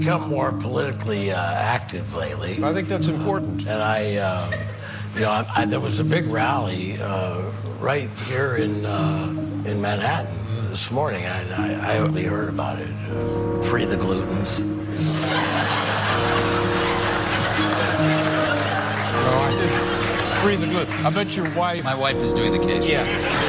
become more politically active lately. I think that's important. And there was a big rally right here in Manhattan this morning. I only heard about it. Free the glutens. No, I didn't. Free the gluten. I bet your wife... My wife is doing the case. Yeah.